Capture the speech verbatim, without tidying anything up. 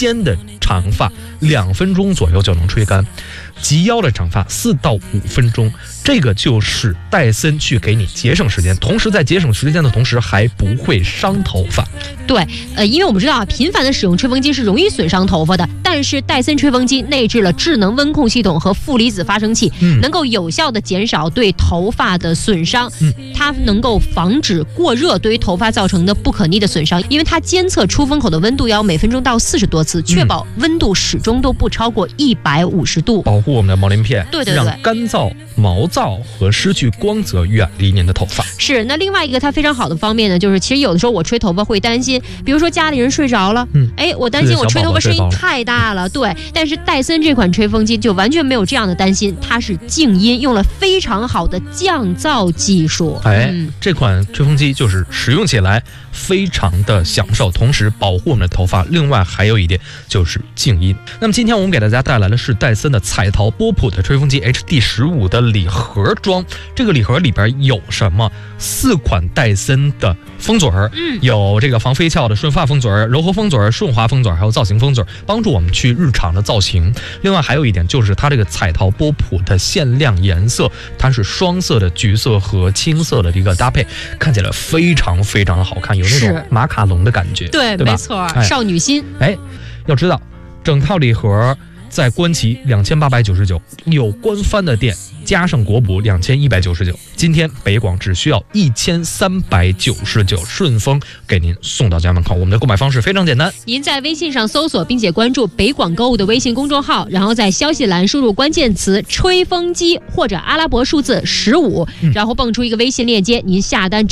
尖的长发两分钟左右就能吹干，及腰的长发四到五分钟。这个就是戴森去给你节省时间，同时在节省时间的同时还不会伤头发。 对，呃，因为我们知道啊，频繁的使用吹风机是容易损伤头发的，但是戴森吹风机内置了智能温控系统和负离子发生器，嗯、能够有效的减少对头发的损伤。嗯，它能够防止过热对于头发造成的不可逆的损伤，因为它监测出风口的温度要每分钟到四十多次，确保温度始终都不超过一百五十度， 保护我们的毛鳞片， 对对对， 让干燥、毛躁和失去光泽远离您的头发。 是，那另外一个它非常好的方面呢，就是其实有的时候我吹头发会担心，比如说家里人睡着了，嗯，哎，我担心我吹头发声音太大了，对。但是戴森这款吹风机就完全没有这样的担心，它是静音，用了非常好的降噪技术。 哎，嗯、这款吹风机就是使用起来非常的享受，同时保护我们的头发。另外还有一点就是静音。那么今天我们给大家带来的是戴森的彩陶波普的吹风机 H D 十五 的礼盒装。这个礼盒里边有什么？四款戴森的风嘴儿，嗯，有这个防飞翘的顺发风嘴儿、柔和风嘴儿、顺滑风嘴儿，还有造型风嘴儿，帮助我们去日常的造型。另外还有一点就是它这个彩陶波普的限量颜色，它是双色的橘色和青色的一个搭配，看起来非常非常的好看，有那种马卡龙的感觉。 对， 对吧？ 没错，哎、少女心。 哎，要知道整套礼盒在官旗两千八百九十九，有官方的店加上国补两千一百九十九。今天北广只需要一千三百九十九，顺丰给您送到家门口。我们的购买方式非常简单， 您在微信上搜索并且关注北广购物的微信公众号，然后在消息栏输入关键词吹风机或者阿拉伯数字十五，然后蹦出一个微信链接，您下单